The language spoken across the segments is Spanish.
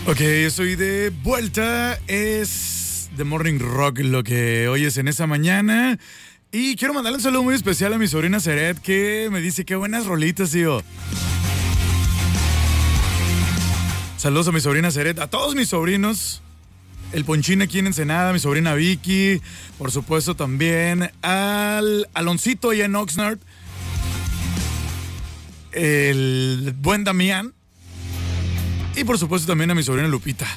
Ok, estoy de vuelta. Es The Morning Rock lo que oyes en esta mañana. Y quiero mandarle un saludo muy especial a mi sobrina Seret, que me dice qué buenas rolitas, tío. Saludos a mi sobrina Seret, a todos mis sobrinos. El Ponchín aquí en Ensenada, mi sobrina Vicky. Por supuesto también al Aloncito allá en Oxnard. El buen Damián. Y por supuesto también a mi sobrina Lupita.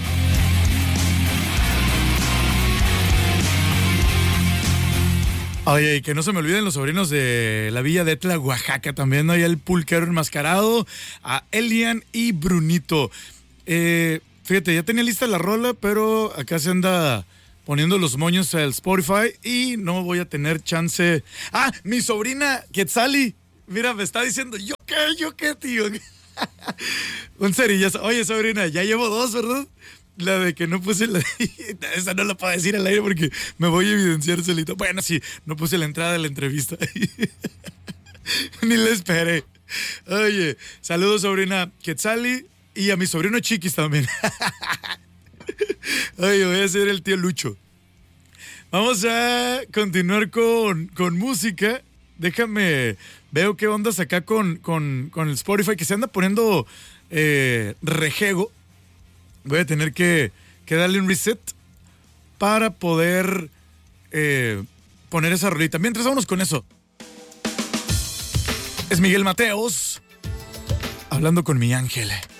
Oye, y que no se me olviden los sobrinos de la villa de Etla, Oaxaca también, ¿no? Hay el pulquero enmascarado, a Elian y Brunito. Fíjate, ya tenía lista la rola, pero acá se anda poniendo los moños al Spotify y no voy a tener chance. ¡Ah! Mi sobrina Quetzali. Mira, me está diciendo, ¿yo qué, tío? Un cerillazo. Oye, sobrina, ya llevo 2, ¿verdad? La de que no puse la... Esa no la puedo decir al aire porque me voy a evidenciar solito. Bueno, sí, no puse la entrada de la entrevista. Ni la esperé. Oye, saludos, sobrina Quetzali, y a mi sobrino Chiquis también. Oye, voy a ser el tío Lucho. Vamos a continuar con música. Déjame, veo qué ondas acá con el Spotify, que se anda poniendo rejego. Voy a tener que darle un reset para poder poner esa rolita. Mientras, vámonos con eso. Es Miguel Mateos hablando con mi ángel.